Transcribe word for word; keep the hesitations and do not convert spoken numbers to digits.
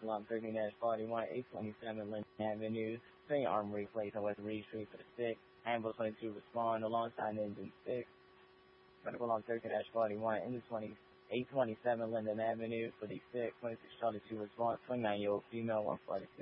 along thirteen forty-one, eight twenty-seven Linden Avenue, Saint Armory Place on West Reed Street for the six. Ambulance twenty-two respond alongside engine six. Medical along thirteen forty-one, engine twenty, eight twenty-seven Linden Avenue for the six. twenty-six Charlie two response, twenty-nine-year-old female, one forty-six.